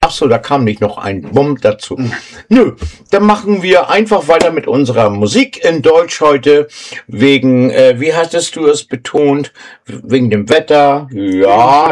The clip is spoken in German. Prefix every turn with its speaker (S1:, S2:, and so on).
S1: Ach so, da kam nicht noch ein Bumm dazu. Nö, dann machen wir einfach weiter mit unserer Musik in Deutsch heute. Wegen, wie hattest du es betont? Wegen dem Wetter? Ja,